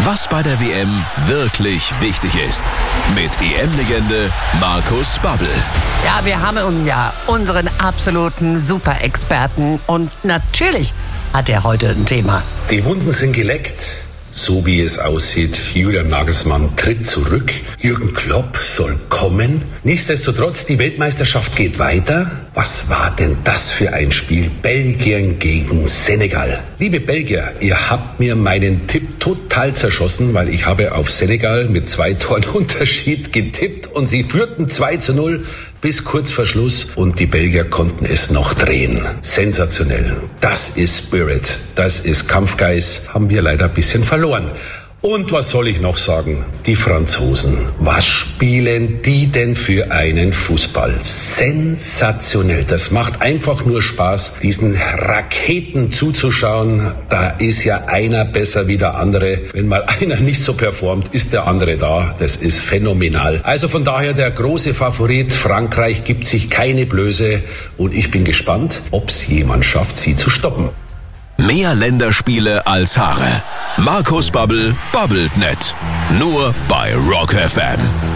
Was bei der WM wirklich wichtig ist. Mit EM-Legende Markus Babbel. Ja, wir haben unseren absoluten Super-Experten und natürlich hat er heute ein Thema. Die Wunden sind geleckt. So wie es aussieht, Julian Nagelsmann tritt zurück. Jürgen Klopp soll kommen. Nichtsdestotrotz, die Weltmeisterschaft geht weiter. Was war denn das für ein Spiel? Belgien gegen Senegal. Liebe Belgier, ihr habt mir meinen Tipp total zerschossen, weil ich habe auf Senegal mit 2 Toren Unterschied getippt und sie führten 2-0 bis kurz vor Schluss und die Belgier konnten es noch drehen. Sensationell. Das ist Spirit. Das ist Kampfgeist. Haben wir leider ein bisschen verloren. Und was soll ich noch sagen? Die Franzosen. Was spielen die denn für einen Fußball? Sensationell. Das macht einfach nur Spaß, diesen Raketen zuzuschauen. Da ist ja einer besser wie der andere. Wenn mal einer nicht so performt, ist der andere da. Das ist phänomenal. Also von daher der große Favorit. Frankreich gibt sich keine Blöße. Und ich bin gespannt, ob es jemand schafft, sie zu stoppen. Mehr Länderspiele als Haare. Markus Babbel babbelt nicht. Nur bei Rock FM.